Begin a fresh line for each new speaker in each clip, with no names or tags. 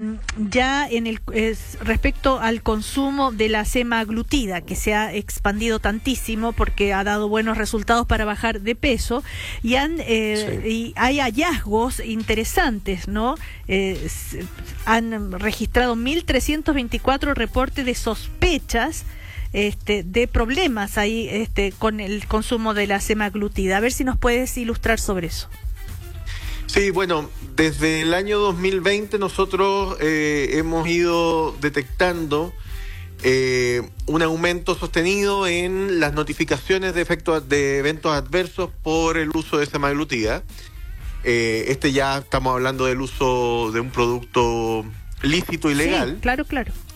ya respecto al consumo de la semaglutida, que se ha expandido tantísimo porque ha dado buenos resultados para bajar de peso, y y hay hallazgos interesantes, ¿no? Han registrado 1.324 reportes de sospechas de problemas ahí con el consumo de la semaglutida. A ver si nos puedes ilustrar sobre eso.
Sí, bueno, desde el año 2020 nosotros hemos ido detectando un aumento sostenido en las notificaciones de eventos adversos por el uso de semaglutida. Ya estamos hablando del uso de un producto lícito y legal.
Sí, claro.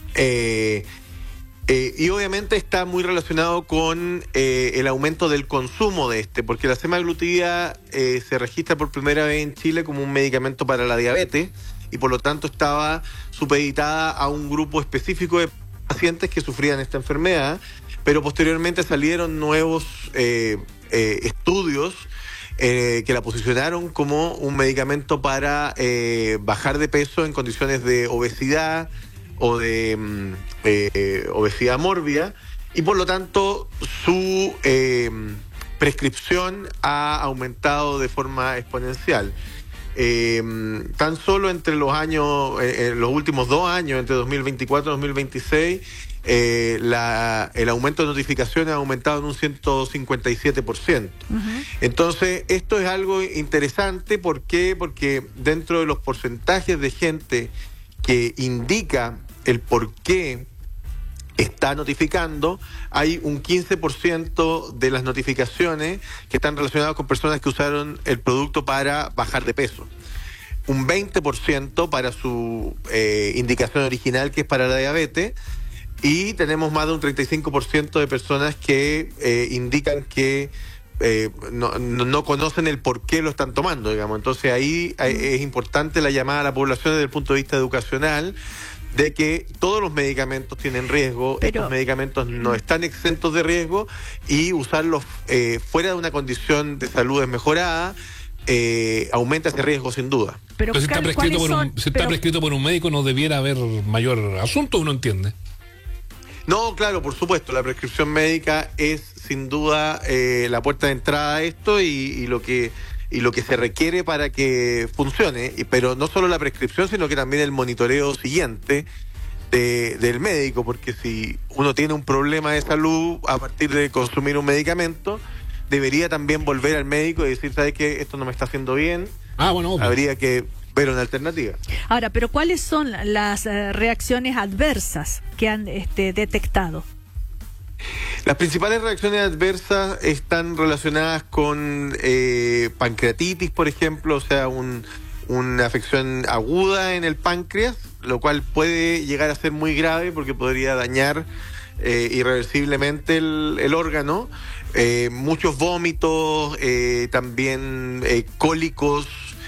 Y obviamente está muy relacionado con el aumento del consumo porque la semaglutida se registra por primera vez en Chile como un medicamento para la diabetes y por lo tanto estaba supeditada a un grupo específico de pacientes que sufrían esta enfermedad, pero posteriormente salieron nuevos estudios que la posicionaron como un medicamento para bajar de peso en condiciones de obesidad o de obesidad mórbida, y por lo tanto su prescripción ha aumentado de forma exponencial. Tan solo entre los últimos 2 años, entre 2024 y 2026, el aumento de notificaciones ha aumentado en un 157%. Entonces, esto es algo interesante. ¿Por qué? Porque dentro de los porcentajes de gente que indica el por qué está notificando, hay un 15% de las notificaciones que están relacionadas con personas que usaron el producto para bajar de peso, un 20% para su indicación original, que es para la diabetes, y tenemos más de un 35% de personas que indican que no conocen el por qué lo están tomando, digamos. Entonces ahí es importante la llamada a la población desde el punto de vista educacional, de que todos los medicamentos tienen riesgo, estos medicamentos no están exentos de riesgo, y usarlos fuera de una condición de salud desmejorada aumenta ese riesgo sin duda.
Pero si está prescrito por un médico, no debiera haber mayor asunto, uno entiende.
No, claro, por supuesto, la prescripción médica es sin duda la puerta de entrada a esto y lo que se requiere para que funcione, pero no solo la prescripción, sino que también el monitoreo siguiente del médico, porque si uno tiene un problema de salud a partir de consumir un medicamento, debería también volver al médico y decir, ¿sabes qué? Esto no me está haciendo bien.
Bueno, obvio.
Habría que ver una alternativa.
Ahora, pero ¿cuáles son las reacciones adversas que han detectado?
Las principales reacciones adversas están relacionadas con pancreatitis, por ejemplo, o sea, una afección aguda en el páncreas, lo cual puede llegar a ser muy grave porque podría dañar irreversiblemente el órgano. Muchos vómitos, también cólicos,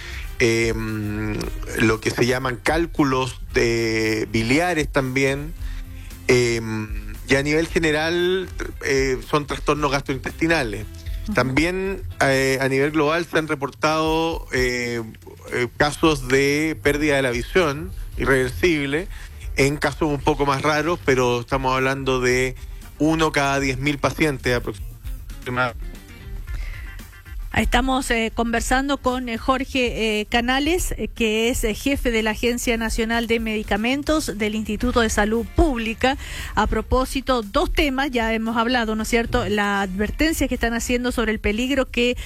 lo que se llaman cálculos biliares también. Y a nivel general son trastornos gastrointestinales. También a nivel global se han reportado casos de pérdida de la visión irreversible, en casos un poco más raros, pero estamos hablando de 1 cada 10.000 pacientes aproximadamente.
Estamos conversando con Jorge Canales, que es jefe de la Agencia Nacional de Medicamentos del Instituto de Salud Pública. A propósito, 2 temas, ya hemos hablado, ¿no es cierto? La advertencia que están haciendo sobre el peligro que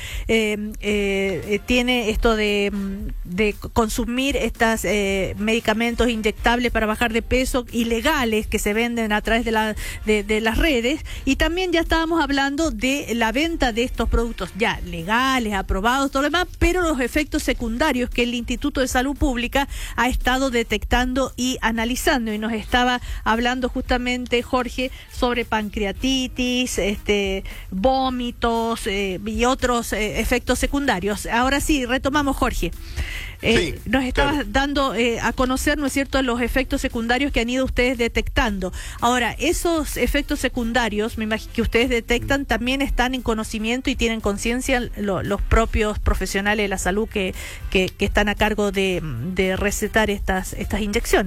tiene esto de consumir estos medicamentos inyectables para bajar de peso, ilegales, que se venden a través de las redes. Y también ya estábamos hablando de la venta de estos productos ya legales, aprobados, todo lo demás, pero los efectos secundarios que el Instituto de Salud Pública ha estado detectando y analizando. Y nos estaba hablando justamente Jorge sobre pancreatitis, vómitos y otros efectos secundarios. Ahora sí, retomamos, Jorge. Nos estabas dando a conocer, ¿no es cierto?, los efectos secundarios que han ido ustedes detectando. Ahora, esos efectos secundarios, me imagino que ustedes detectan, también están en conocimiento y tienen conciencia los propios profesionales de la salud que están a cargo de recetar estas inyecciones.